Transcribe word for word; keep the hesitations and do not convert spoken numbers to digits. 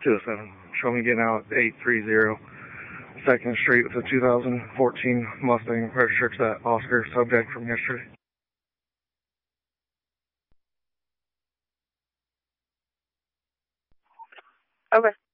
two oh seven. Show me getting out at eight thirty second Street with a two thousand fourteen Mustang registered to that Oscar subject from yesterday. Okay.